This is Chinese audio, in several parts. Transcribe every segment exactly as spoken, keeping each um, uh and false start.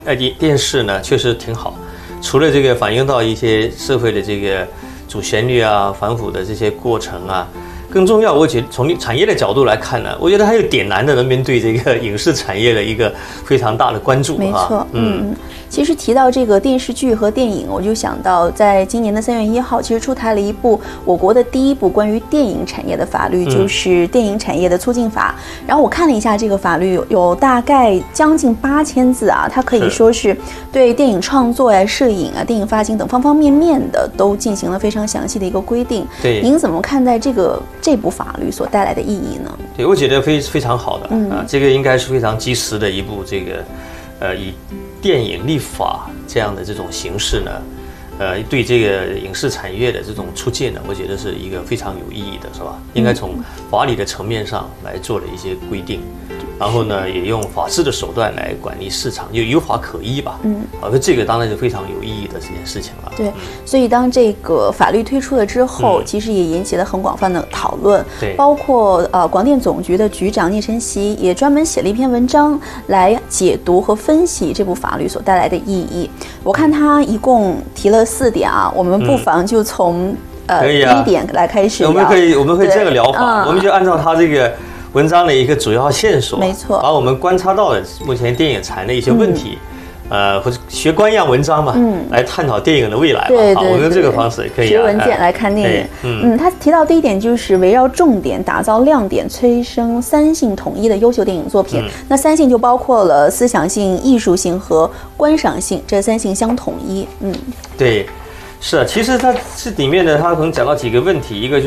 呃，电电视呢确实挺好，除了这个反映到一些社会的这个主旋律啊、反腐的这些过程啊，更重要，我觉得从产业的角度来看呢，我觉得还有点燃的人民对这个影视产业的一个非常大的关注。 没错，嗯嗯。其实提到这个电视剧和电影，我就想到，在今年的三月一号，其实出台了一部我国的第一部关于电影产业的法律，就是《电影产业的促进法》。然后我看了一下这个法律，有有大概将近八千字啊，它可以说是对电影创作呀、摄影啊、电影发行等方方面面的都进行了非常详细的一个规定。 对， 您怎么看待这个这部法律所带来的意义呢？ 对，我觉得非非常好的、嗯、啊，这个应该是非常及时的一部这个，呃，以电影立法这样的这种形式呢，呃，对这个影视产业的这种促进呢，我觉得是一个非常有意义的，是吧？应该从法理的层面上来做了一些规定，然后呢，也用法治的手段来管理市场，就有法可依吧。嗯，啊，这个当然是非常有意义的这件事情了。 对，所以当这个法律推出了之后，嗯、其实也引起了很广泛的讨论。 对， 包括呃广电总局的局长聂晨曦也专门写了一篇文章来解读和分析这部法律所带来的意义。我看他一共提了四点啊，我们不妨就从、嗯、呃、啊、第一点来开始聊。 我们可以我们可以这个聊法，嗯、我们就按照他这个文章的一个主要线索， 没错， 把我们观察到的目前电影产业的一些问题，嗯、呃，或者学官样文章嘛，嗯，来探讨电影的未来嘛。 对对对， 我用这个方式可以、啊。 学文件来看电影，嗯嗯，他提到第一点就是围绕重点打造亮点，催生三性统一的优秀电影作品。嗯、那三性就包括了思想性、艺术性和观赏性，这三性相统一。嗯， 对，是啊，其实它这里面呢，它可能讲到几个问题，一个就是。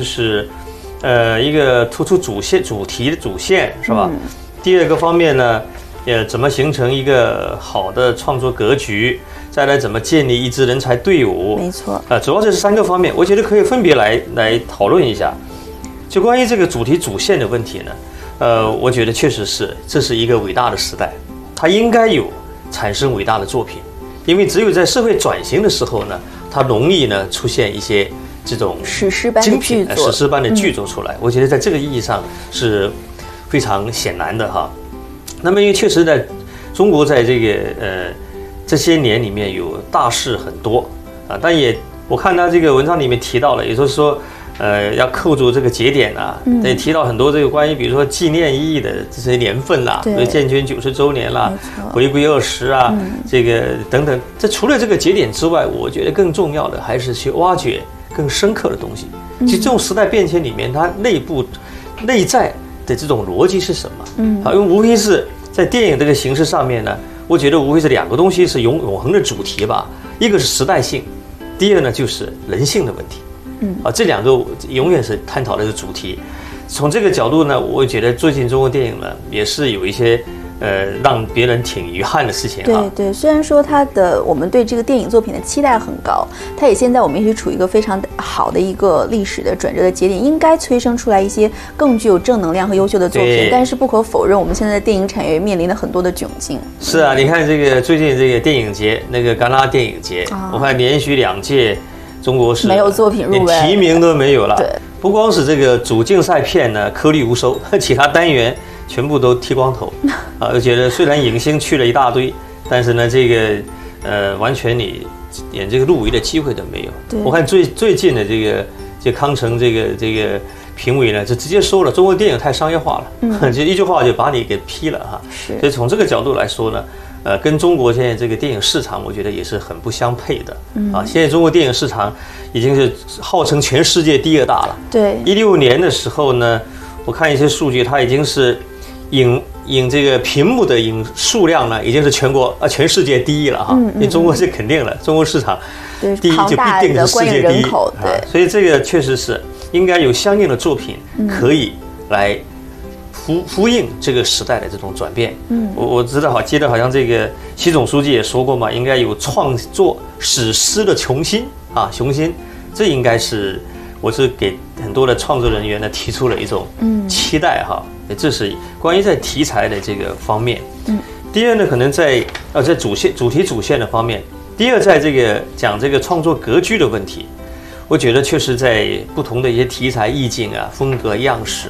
呃，一个突出主线、主题的主线是吧？嗯、第二个方面呢，呃，怎么形成一个好的创作格局？再来怎么建立一支人才队伍？ 没错。啊、 呃，主要这是三个方面，我觉得可以分别来来讨论一下。就关于这个主题主线的问题呢，呃，我觉得确实是这是一个伟大的时代，它应该有产生伟大的作品，因为只有在社会转型的时候呢，它容易呢出现一些。这种史诗般的剧作， 史诗般的剧作出来，嗯、我觉得在这个意义上是非常显然的哈。那么因为确实在中国在这个呃这些年里面有大事很多啊，但也我看他这个文章里面提到了，也就是说呃要扣住这个节点啊，嗯、也提到很多这个关于比如说纪念意义的这些年份啦，比如建军九十周年啦，回归二十啊，嗯、这个等等。这除了这个节点之外，我觉得更重要的还是去挖掘。更深刻的东西，其实这种时代变迁里面，它内部、内在的这种逻辑是什么？嗯，好，因为无非是在电影这个形式上面呢，我觉得无非是两个东西是永永恒的主题吧，一个是时代性，第二呢就是人性的问题。嗯，啊，这两个永远是探讨的是主题。从这个角度呢，我觉得最近中国电影呢也是有一些。呃，让别人挺遗憾的事情、啊。 对对，虽然说它的我们对这个电影作品的期待很高，它也现在我们也是处于一个非常好的一个历史的转折的节点，应该催生出来一些更具有正能量和优秀的作品。但是不可否认，我们现在的电影产业面临了很多的窘境。 是啊，你看这个最近这个电影节，那个戛纳电影节，啊、我看连续两届中国是没有作品入围， 连提名都没有了。 对， 不光是这个主竞赛片呢颗粒无收，其他单元。全部都剃光头，啊，我觉得虽然影星去了一大堆，但是呢，这个呃，完全你连这个入围的机会都没有。我看最最近的这个这康城这个这个评委呢，就直接说了，中国电影太商业化了，嗯、就一句话就把你给批了哈。所以从这个角度来说呢，呃，跟中国现在这个电影市场，我觉得也是很不相配的。嗯、啊，现在中国电影市场已经是号称全世界第二大了。 对， 一六年的时候呢，我看一些数据，它已经是。影影这个屏幕的影数量呢，已经是全国啊全世界第一了哈。嗯嗯、因为中国是肯定了，中国市场第一就必定是世界第一。 对、 啊，所以这个确实是应该有相应的作品可以来呼呼应这个时代的这种转变。嗯，我我知道好，记得好像这个习总书记也说过嘛，应该有创作史诗的雄心啊雄心，这应该是我是给很多的创作人员呢提出了一种期待哈。嗯这是关于在题材的这个方面。嗯，第二呢，可能在呃在主线、主题主线的方面。第二，在这个讲这个创作格局的问题，我觉得确实在不同的一些题材意境啊、风格样式，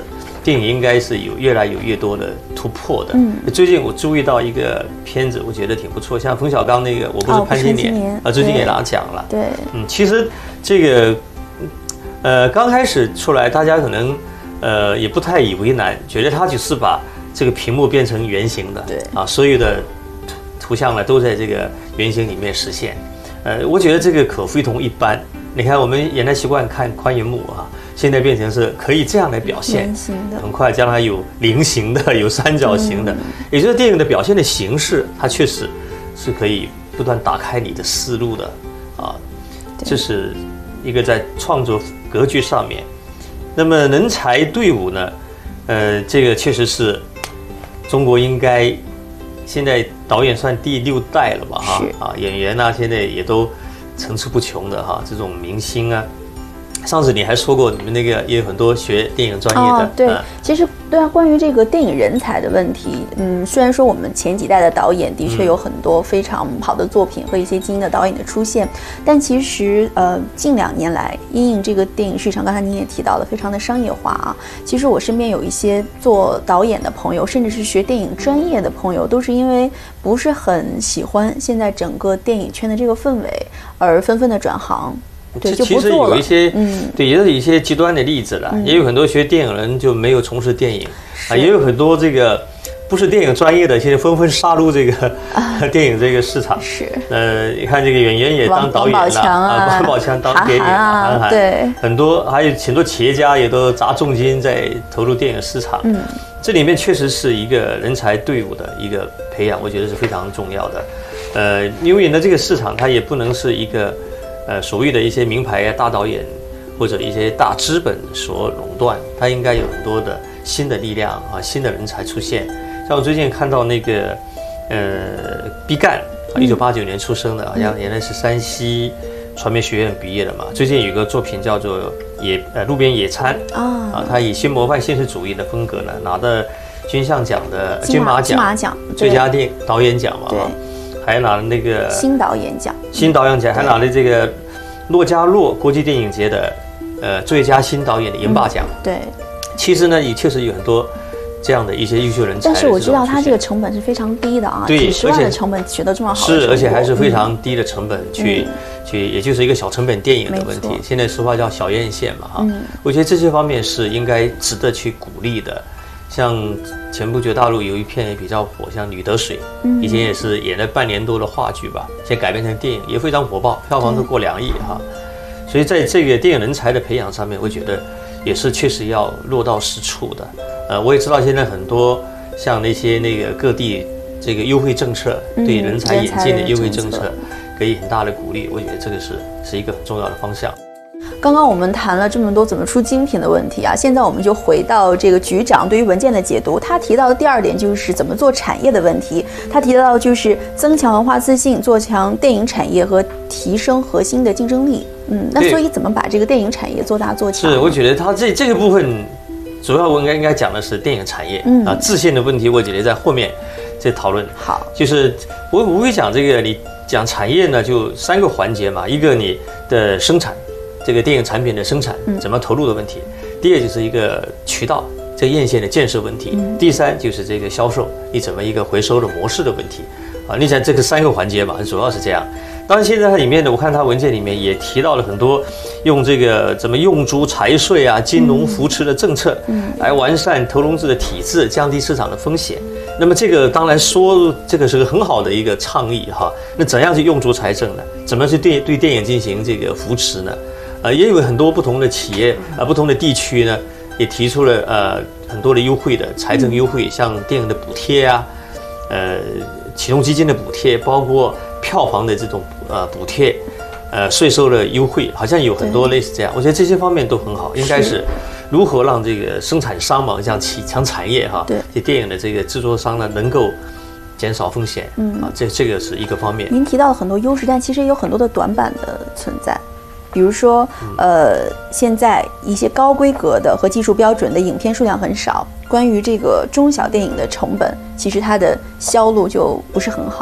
电影应该是有越来有越多的突破的。 嗯， 最近我注意到一个片子，我觉得挺不错，像冯小刚那个《我不是潘金莲》 哦， 啊，最近也拿奖了。 对， 嗯，其实这个呃刚开始出来，大家可能呃也不太以为难，觉得他只是把这个屏幕变成圆形的， 对啊，所有的图像呢都在这个圆形里面实现。呃，我觉得这个可非同一般。你看，我们原来习惯看宽银幕啊，现在变成是可以这样来表现， 圆形的， 很快将来有菱形的，有三角形的， 嗯、 也就是电影的表现的形式，它确实是可以不断打开你的思路的啊。这是一个在创作格局上面。那么人才队伍呢，呃，这个确实是中国应该现在导演算第六代了吧哈啊，演员呢、啊、现在也都层出不穷的哈，这种明星啊。上次你还说过，你们那个也有很多学电影专业的。 哦、对、嗯，其实对啊，关于这个电影人才的问题，嗯，虽然说我们前几代的导演的确有很多非常好的作品和一些精英的导演的出现，但其实呃，近两年来，因应这个电影市场，刚才您也提到了，非常的商业化啊。其实我身边有一些做导演的朋友，甚至是学电影专业的朋友，都是因为不是很喜欢现在整个电影圈的这个氛围，而纷纷的转行。对，就其实有一些， 嗯， 对，也有一些极端的例子了，嗯、也有很多学电影人就没有从事电影，啊，也有很多这个不是电影专业的，现在纷纷杀入这个、啊、电影这个市场。 是， 呃，你看这个演员也当导演了， 啊， 王宝强当电影， 韩寒，对， 很多还有很多企业家也都砸重金在投入电影市场。嗯，这里面确实是一个人才队伍的一个培养，我觉得是非常重要的。呃，因为呢，这个市场它也不能是一个。呃，所谓的一些名牌啊、大导演或者一些大资本所垄断，它应该有很多的新的力量啊、新的人才出现。像我最近看到那个，呃，毕赣，一九八九年出生的，好像原来是山西传媒学院毕业的嘛。最近有个作品叫做《野呃路边野餐》啊，他以新模范现实主义的风格呢，拿的金像奖的金马奖、 金马奖最佳电导演奖嘛。 对。 还拿了那个新导演奖， 新导演奖还拿了这个洛迦诺国际电影节的呃最佳新导演的银霸奖。 嗯、对， 其实呢也确实有很多这样的一些优秀人才。 但是我知道他这个成本是非常低的啊， 对， 几十万的成本取得这么好的成果， 是，而且还是非常低的成本去、嗯、去，也就是一个小成本电影的问题。现在实话叫小院线嘛哈、嗯，我觉得这些方面是应该值得去鼓励的。像前不久大陆有一片也比较火，像《女得水》，以前也是演了半年多的话剧吧，现在改编成电影也非常火爆，票房都过两亿哈。所以在这个电影人才的培养上面，我觉得也是确实要落到实处的。呃，我也知道现在很多像那些那个各地这个优惠政策，对人才引进的优惠政策给予很大的鼓励，我觉得这个是是一个很重要的方向。 刚刚我们谈了这么多怎么出精品的问题啊，现在我们就回到这个局长对于文件的解读。他提到的第二点就是怎么做产业的问题。他提到就是增强文化自信，做强电影产业和提升核心的竞争力。嗯，那所以怎么把这个电影产业做大做强？ 是，我觉得他这这个部分主要我应该应该讲的是电影产业、嗯、啊，自信的问题，我觉得在后面再讨论。 好， 就是我无非讲这个，你讲产业呢，就三个环节嘛，一个你的生产。这个电影产品的生产怎么投入的问题，嗯、第二就是一个渠道这个院线的建设问题，嗯、第三就是这个销售你怎么一个回收的模式的问题啊。你讲这个三个环节嘛，主要是这样。当然现在它里面的，我看它文件里面也提到了很多用这个怎么用足财税啊、金融扶持的政策，嗯、来完善投融资的体制，降低市场的风险。那么这个当然说这个是个很好的一个倡议哈。那怎样去用足财政呢？怎么去对对电影进行这个扶持呢？呃，也有很多不同的企业啊、呃，不同的地区呢，也提出了呃很多的优惠的财政优惠，像电影的补贴啊，呃，启动基金的补贴，包括票房的这种呃补贴，呃，税收的优惠，好像有很多类似这样。我觉得这些方面都很好，应该是如何让这个生产商嘛，像起强产业哈， 对， 这电影的这个制作商呢，能够减少风险，嗯啊，这这个是一个方面。 您提到了很多优势，但其实也有很多的短板的存在。比如说，呃，现在一些高规格的和技术标准的影片数量很少。关于这个中小电影的成本，其实它的销路就不是很好。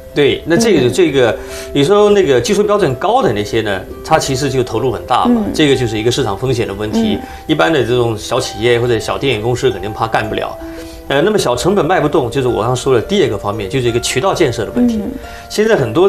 对，那这个、嗯、这个，有时候那个技术标准高的那些呢，它其实就投入很大嘛，嗯、这个就是一个市场风险的问题。嗯、一般的这种小企业或者小电影公司肯定怕干不了。呃，那么小成本卖不动，就是我刚刚说的第二个方面，就是一个渠道建设的问题。嗯、现在很多